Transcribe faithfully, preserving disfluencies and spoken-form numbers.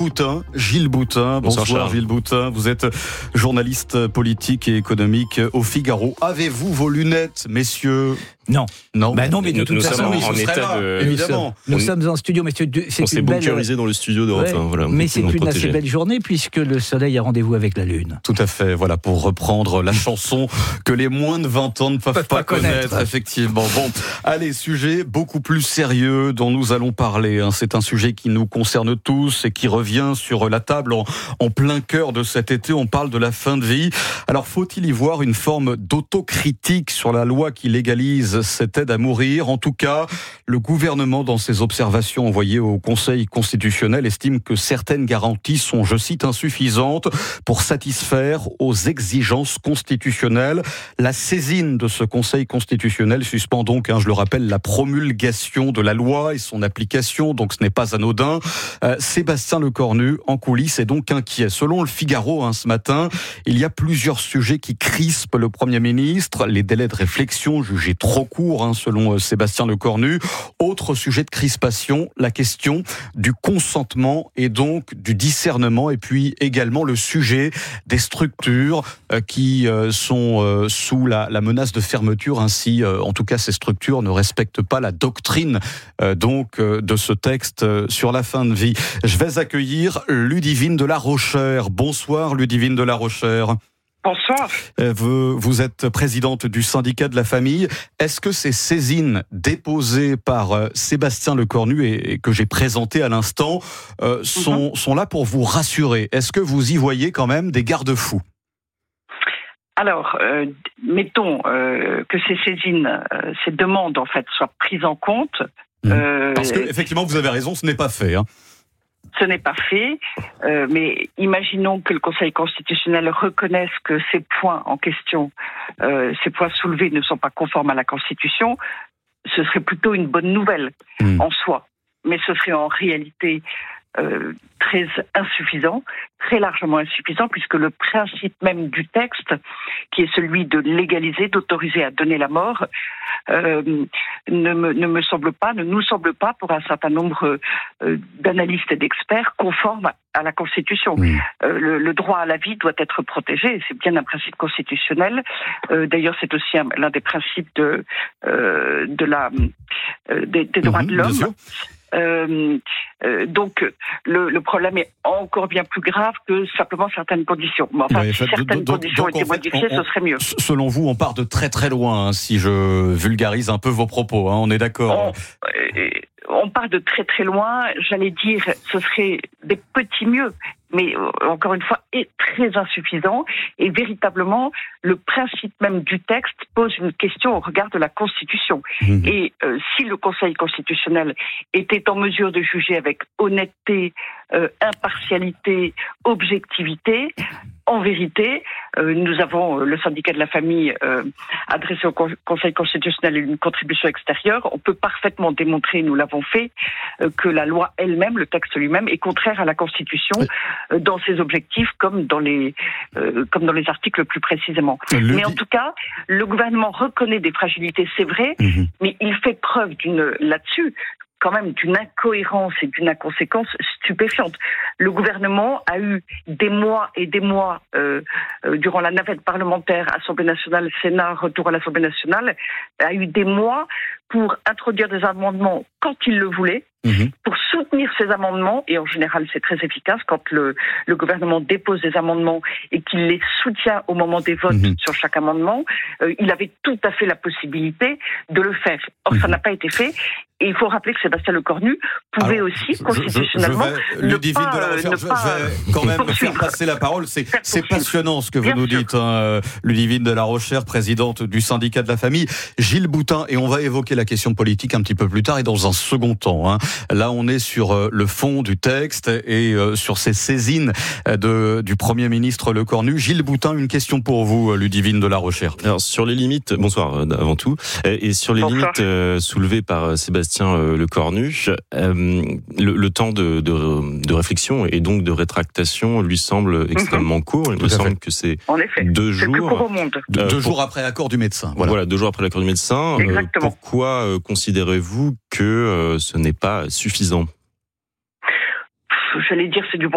Boutin. Gilles Boutin. Bonsoir, Bonsoir Gilles Boutin. Vous êtes journaliste politique et économique au Figaro. Avez-vous vos lunettes, messieurs ? Non. Non. Bah non, mais de nous, toute nous façon, sommes oui, en état là, de... évidemment. Nous, on, sommes en studio, mais c'est, c'est on s'est une belle... bunkerisé dans le studio d'Europe ouais, un. Voilà, mais c'est une protégé. assez belle journée puisque le soleil a rendez-vous avec la lune. Tout à fait. Voilà, pour reprendre la chanson que les moins de vingt ans ne peuvent, peuvent pas, pas connaître. connaître. Effectivement. Bon, allez, sujet beaucoup plus sérieux dont nous allons parler. Hein. C'est un sujet qui nous concerne tous et qui revient sur la table en, en plein cœur de cet été. On parle de la fin de vie. Alors, faut-il y voir une forme d'autocritique sur la loi qui légalise cette aide à mourir ? En tout cas, le gouvernement, dans ses observations envoyées au Conseil constitutionnel, estime que certaines garanties sont, je cite, insuffisantes pour satisfaire aux exigences constitutionnelles. La saisine de ce Conseil constitutionnel suspend donc, hein, je le rappelle, la promulgation de la loi et son application, donc ce n'est pas anodin. Euh, Sébastien Lecornu, en coulisses, est donc inquiet. Selon le Figaro, hein, ce matin, il y a plusieurs sujets qui crispent le Premier ministre. Les délais de réflexion jugés trop courts, hein, selon Sébastien Lecornu. Autre sujet de crispation, la question du consentement et donc du discernement, et puis également le sujet des structures euh, qui euh, sont euh, sous la, la menace de fermeture. Ainsi, euh, en tout cas, ces structures ne respectent pas la doctrine euh, donc euh, de ce texte euh, sur la fin de vie. Je vais accueillir Ludivine de la Rochère. Bonsoir Ludivine de la Rochère. Bonsoir. Vous, vous êtes présidente du syndicat de la famille. Est-ce que ces saisines déposées par euh, Sébastien Lecornu et, et que j'ai présentées à l'instant euh, sont, mm-hmm. sont là pour vous rassurer ? Est-ce que vous y voyez quand même des garde-fous ? Alors, euh, mettons euh, que ces saisines, euh, ces demandes en fait, soient prises en compte. Mmh. Euh, Parce que effectivement, vous avez raison, ce n'est pas fait. Hein. Ce n'est pas fait, euh, mais imaginons que le Conseil constitutionnel reconnaisse que ces points en question, euh, ces points soulevés ne sont pas conformes à la Constitution, ce serait plutôt une bonne nouvelle mmh. en soi. Mais ce serait en réalité euh, très insuffisant, très largement insuffisant, puisque le principe même du texte, qui est celui de légaliser, d'autoriser à donner la mort, euh, ne, me, ne me semble pas, ne nous semble pas, pour un certain nombre euh, d'analystes et d'experts, conforme à, à la Constitution. Mmh. Euh, le, le droit à la vie doit être protégé, c'est bien un principe constitutionnel. Euh, d'ailleurs, c'est aussi un, l'un des principes de, euh, de la, euh, des, des droits mmh, de l'homme. Euh, euh, donc le, le problème est encore bien plus grave que simplement certaines conditions. Mais enfin, oui, si fait, certaines donc, conditions donc, étaient modifiées, fait, on, ce serait mieux. Selon vous, on part de très très loin, hein, si je vulgarise un peu vos propos, hein, on est d'accord. On, euh, on part de très très loin, j'allais dire, ce serait des petits mieux, mais encore une fois, est très insuffisant. Et véritablement, le principe même du texte pose une question au regard de la Constitution. Mmh. Et euh, si le Conseil constitutionnel était en mesure de juger avec honnêteté, euh, impartialité, objectivité, en vérité, euh, nous avons, euh, le syndicat de la famille, euh, adressé au con- Conseil constitutionnel une contribution extérieure. On peut parfaitement démontrer, nous l'avons fait, euh, que la loi elle-même, le texte lui-même, est contraire à la Constitution euh, dans ses objectifs comme dans les, euh, comme dans les articles plus précisément. Le mais en tout cas, le gouvernement reconnaît des fragilités, c'est vrai, mmh. mais il fait preuve d'une, là-dessus, quand même d'une incohérence et d'une inconséquence stupéfiante. Le gouvernement a eu des mois et des mois, euh, euh, durant la navette parlementaire, Assemblée nationale, Sénat, retour à l'Assemblée nationale, a eu des mois pour introduire des amendements quand il le voulait, mmh. pour soutenir ces amendements, et en général c'est très efficace quand le, le gouvernement dépose des amendements et qu'il les soutient au moment des votes mmh. sur chaque amendement, euh, il avait tout à fait la possibilité de le faire. Or mmh. ça n'a pas été fait. Et il faut rappeler que Sébastien Lecornu pouvait Alors, aussi, je, constitutionnellement, je, je vais, ne Ludivine pas... De la Rochère, je, pas je vais quand même faire passer la parole. C'est, c'est passionnant ce que vous Bien nous sûr. dites, hein, Ludivine de la Rochère, présidente du syndicat de la famille. Gilles Boutin, et on va évoquer la question politique un petit peu plus tard et dans un second temps. Hein. Là, on est sur euh, le fond du texte et euh, sur ces saisines de, du Premier ministre Lecornu. Gilles Boutin, une question pour vous, Ludivine de la Rochère. Alors, sur les limites, bonsoir avant tout, et sur les bonsoir. limites euh, soulevées par Sébastien Lecornu, euh, le, le temps de, de, de réflexion et donc de rétractation lui semble extrêmement mm-hmm. court. Il Tout me semble fait. que c'est effet, deux c'est jours. Le plus court au monde. Deux, deux jours après l'accord du médecin. Voilà, voilà deux jours après l'accord du médecin. Euh, pourquoi euh, considérez-vous que euh, ce n'est pas suffisant ? J'allais dire c'est du bon